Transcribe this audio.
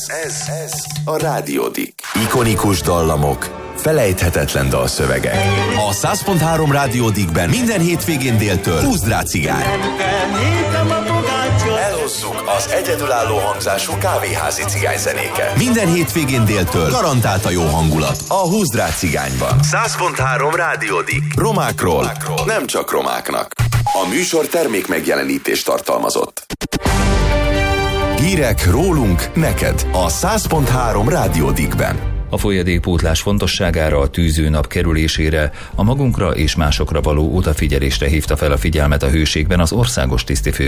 Ez a Rádiódik. Ikonikus dallamok, felejthetetlen dalszövegek. A 100.3 Rádiódikben minden hétvégén déltől Húzd rá cigány. Elhozzuk az egyedülálló hangzású kávéházi cigányzenéket. Minden hétvégén déltől garantált a jó hangulat a Húzd rá cigányban. 100.3 Rádiódik. Romákról, nem csak romáknak. A műsor termék megjelenítést tartalmazott. Hírek rólunk, neked a 100.3 Rádiódikben. A folyadékpótlás fontosságára, a tűzőnap kerülésére, a magunkra és másokra való odafigyelésre hívta fel a figyelmet a Hőségben az országos tisztifő